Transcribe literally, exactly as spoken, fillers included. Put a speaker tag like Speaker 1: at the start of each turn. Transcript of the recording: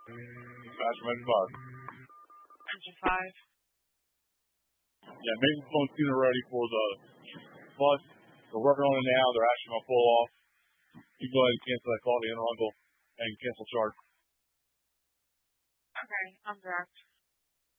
Speaker 1: Passenger engine five.
Speaker 2: Engine five.
Speaker 1: Yeah, maintenance phone tuner ready for the bus. We're working on it now. They're actually going to pull off. You go ahead and cancel that call to Interuncle and cancel charge.
Speaker 2: Okay, I'm direct.